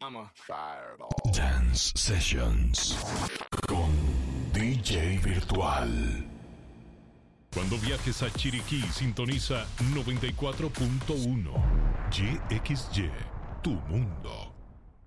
Dance Sessions con DJ Virtual. Cuando viajes a Chiriquí, sintoniza 94.1 YXY, tu mundo.